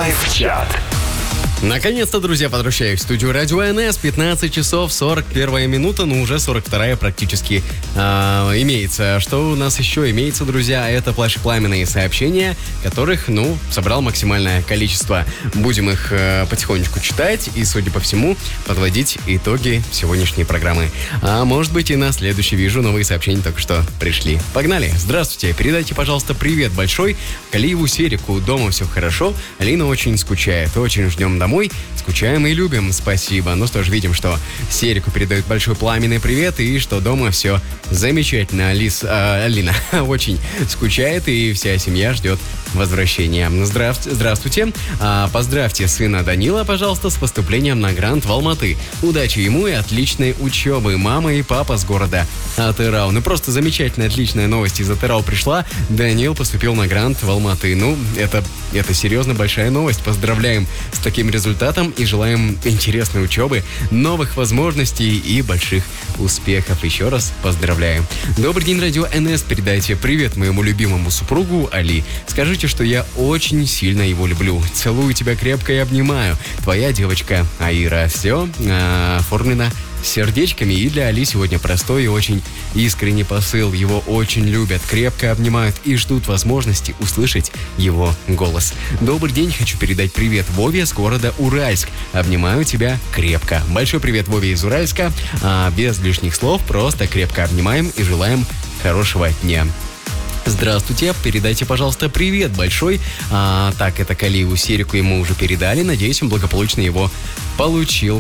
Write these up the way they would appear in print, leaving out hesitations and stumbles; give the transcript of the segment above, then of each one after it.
Лайв-чат. Наконец-то, друзья, возвращаюсь в студию Радио НС. 15 часов 41 минута, ну уже 42 практически имеется. Что у нас еще имеется, друзья? Это ваши пламенные сообщения, которых, собрал максимальное количество. Будем их потихонечку читать и, судя по всему, подводить итоги сегодняшней программы. А может быть и на следующий. Вижу, новые сообщения только что пришли. Погнали! Здравствуйте! Передайте, пожалуйста, привет большой Калиеву Серику. Дома все хорошо. Алина очень скучает. Очень ждем домой. Скучаем и любим. Спасибо. Ну что ж, видим, что Серику передают большой пламенный привет и что дома все замечательно. Алина очень скучает и вся семья ждет возвращения. Здравствуйте. Поздравьте сына Данила, пожалуйста, с поступлением на грант в Алматы. Удачи ему и отличной учебы. Мама и папа с города Атырау. Ну просто замечательная, отличная новость из Атырау пришла. Данил поступил на грант в Алматы. Это серьезно большая новость. Поздравляем с таким результатом и желаем интересной учебы, новых возможностей и больших успехов. Еще раз поздравляем. Добрый день, Радио НС. Передайте привет моему любимому супругу Али. Скажите, что я очень сильно его люблю. Целую тебя крепко и обнимаю. Твоя девочка Аира. Все оформлено сердечками. И для Али сегодня простой и очень искренний посыл. Его очень любят, крепко обнимают и ждут возможности услышать его голос. Добрый день, хочу передать привет Вове с города Уральск. Обнимаю тебя крепко. Большой привет Вове из Уральска. Без лишних слов, просто крепко обнимаем и желаем хорошего дня. Здравствуйте, передайте, пожалуйста, привет большой. Так, это Калиеву Серику ему уже передали. Надеюсь, он благополучно его получил.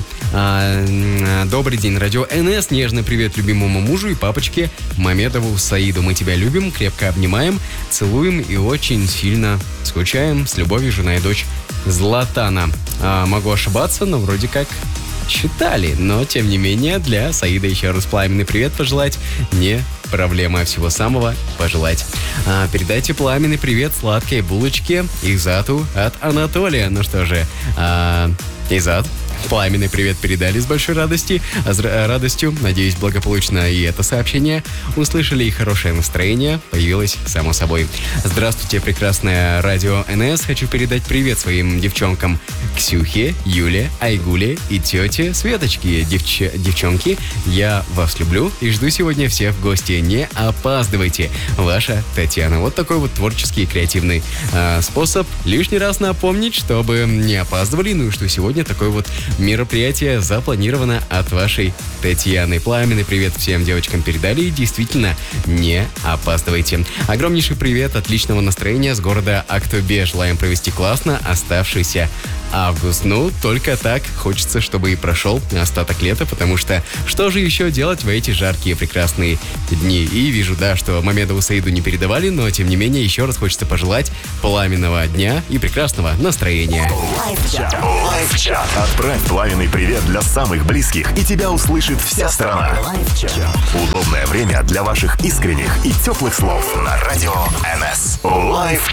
Добрый день, Радио НС. Нежный привет любимому мужу и папочке Мамедову Саиду. Мы тебя любим, крепко обнимаем, целуем и очень сильно скучаем. С любовью, жена и дочь Златана. Могу ошибаться, но вроде как считали. Но, тем не менее, для Саида еще раз пламенный привет пожелать не проблема. Всего самого пожелать. Передайте пламенный привет сладкой булочке Изату от Анатолия. Ну что же, Изат, пламенный привет передали с большой радостью. Надеюсь, благополучно и это сообщение услышали, и хорошее настроение появилось само собой. Здравствуйте, прекрасное Радио НС. Хочу передать привет своим девчонкам Ксюхе, Юле, Айгуле и тете Светочке. Девчонки, я вас люблю и жду сегодня всех в гости. Не опаздывайте. Ваша Татьяна. Вот такой вот творческий и креативный способ лишний раз напомнить, чтобы не опаздывали. Ну и что сегодня такой вот мероприятие запланировано от вашей Татьяны. Пламенный привет всем девочкам передали и действительно не опаздывайте. Огромнейший привет, отличного настроения с города Актобе. Желаем провести классно оставшийся август. Только так хочется, чтобы и прошел остаток лета, потому что что же еще делать в эти жаркие прекрасные дни? И вижу, что Мамедову Саиду не передавали, но тем не менее еще раз хочется пожелать пламенного дня и прекрасного настроения. Лайв-чат. Отправь пламенный привет для самых близких, и тебя услышит вся страна. Удобное время для ваших искренних и теплых слов на Радио НС. Лайв-чат.